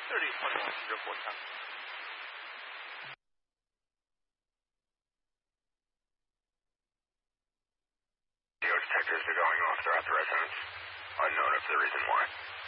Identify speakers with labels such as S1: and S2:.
S1: 302104 time.
S2: Detectors are going off throughout the residence. Unknown of the reason why.